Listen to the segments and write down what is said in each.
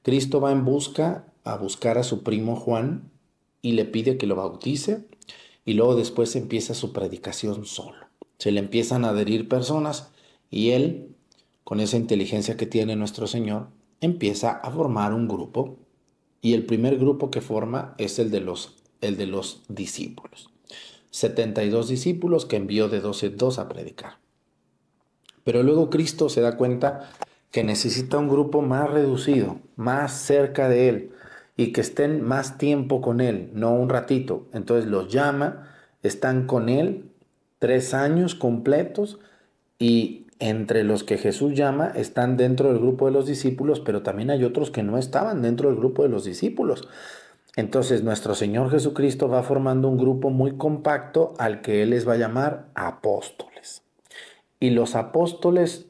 Cristo va a buscar a su primo Juan y le pide que lo bautice y luego después empieza su predicación solo. Se le empiezan a adherir personas y él, con esa inteligencia que tiene nuestro Señor, empieza a formar un grupo y el primer grupo que forma es el de los discípulos. 72 discípulos que envió de 12 en 2 a predicar. Pero luego Cristo se da cuenta que necesita un grupo más reducido, más cerca de Él y que estén más tiempo con Él, no un ratito. Entonces los llama, están con Él 3 años completos y entre los que Jesús llama están dentro del grupo de los discípulos, pero también hay otros que no estaban dentro del grupo de los discípulos. Entonces nuestro Señor Jesucristo va formando un grupo muy compacto al que Él les va a llamar apóstoles. Y los apóstoles,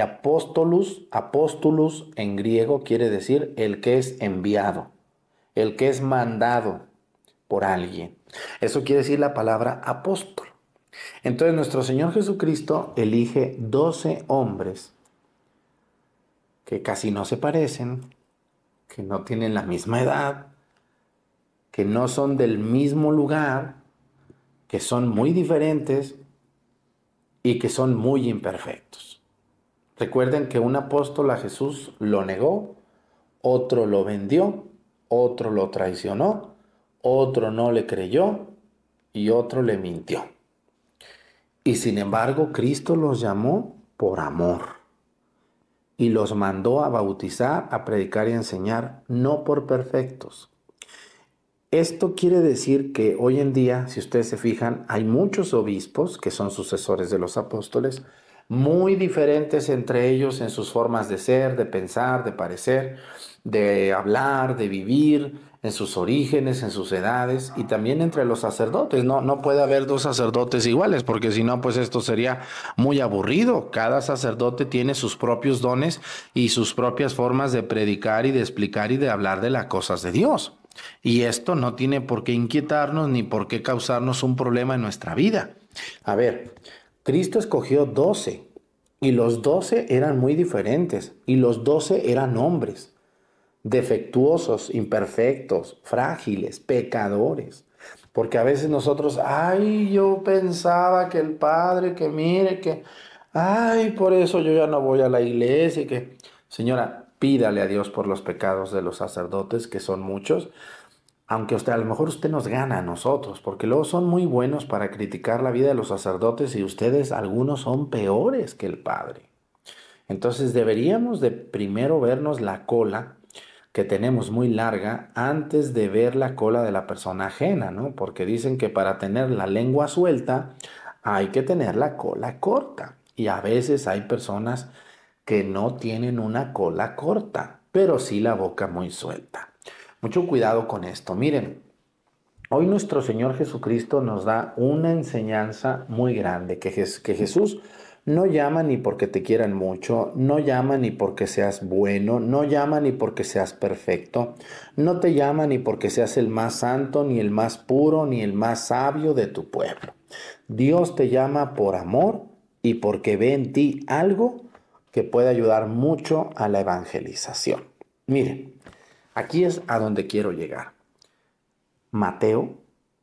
apóstolos en griego quiere decir el que es enviado, el que es mandado por alguien. Eso quiere decir la palabra apóstol. Entonces nuestro Señor Jesucristo elige 12 hombres que casi no se parecen, que no tienen la misma edad, que no son del mismo lugar, que son muy diferentes y que son muy imperfectos. Recuerden que un apóstol a Jesús lo negó, otro lo vendió, otro lo traicionó, otro no le creyó y otro le mintió. Y sin embargo, Cristo los llamó por amor y los mandó a bautizar, a predicar y a enseñar, no por perfectos. Esto quiere decir que hoy en día, si ustedes se fijan, hay muchos obispos que son sucesores de los apóstoles, muy diferentes entre ellos en sus formas de ser, de pensar, de parecer, de hablar, de vivir, en sus orígenes, en sus edades y también entre los sacerdotes. No puede haber dos sacerdotes iguales porque si no, pues esto sería muy aburrido. Cada sacerdote tiene sus propios dones y sus propias formas de predicar y de explicar y de hablar de las cosas de Dios. Y esto no tiene por qué inquietarnos ni por qué causarnos un problema en nuestra vida. A ver, Cristo escogió 12 y los 12 eran muy diferentes y los 12 eran hombres defectuosos, imperfectos, frágiles, pecadores. Porque a veces nosotros, yo pensaba que el Padre, que mire, por eso yo ya no voy a la iglesia y que, señora, pídale a Dios por los pecados de los sacerdotes, que son muchos, aunque a lo mejor usted nos gana a nosotros, porque luego son muy buenos para criticar la vida de los sacerdotes y ustedes, algunos son peores que el Padre. Entonces deberíamos de primero vernos la cola que tenemos muy larga antes de ver la cola de la persona ajena, ¿no? Porque dicen que para tener la lengua suelta hay que tener la cola corta. Y a veces hay personas que no tienen una cola corta, pero sí la boca muy suelta. Mucho cuidado con esto. Miren, hoy nuestro Señor Jesucristo nos da una enseñanza muy grande, que Jesús no llama ni porque te quieran mucho, no llama ni porque seas bueno, no llama ni porque seas perfecto, no te llama ni porque seas el más santo, ni el más puro, ni el más sabio de tu pueblo. Dios te llama por amor y porque ve en ti algo que puede ayudar mucho a la evangelización. Miren, aquí es a donde quiero llegar. Mateo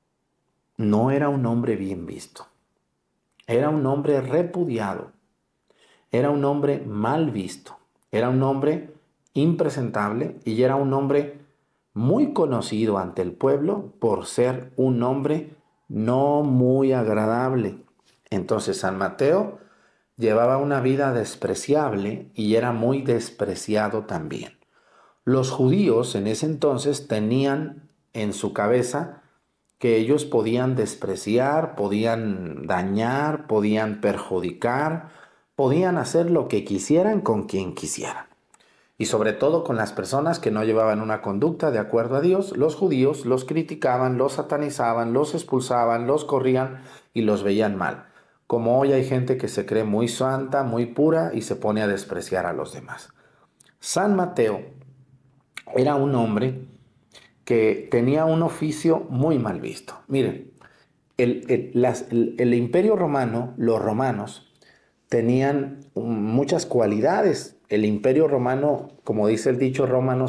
no era un hombre bien visto, era un hombre repudiado, era un hombre mal visto, era un hombre impresentable y era un hombre muy conocido ante el pueblo por ser un hombre no muy agradable. Entonces San Mateo llevaba una vida despreciable y era muy despreciado también. Los judíos en ese entonces tenían en su cabeza que ellos podían despreciar, podían dañar, podían perjudicar, podían hacer lo que quisieran con quien quisieran. Y sobre todo con las personas que no llevaban una conducta de acuerdo a Dios, los judíos los criticaban, los satanizaban, los expulsaban, los corrían y los veían mal. Como hoy hay gente que se cree muy santa, muy pura y se pone a despreciar a los demás. San Mateo era un hombre que tenía un oficio muy mal visto. Miren, el Imperio Romano, los romanos, tenían muchas cualidades. El Imperio Romano, como dice el dicho romano,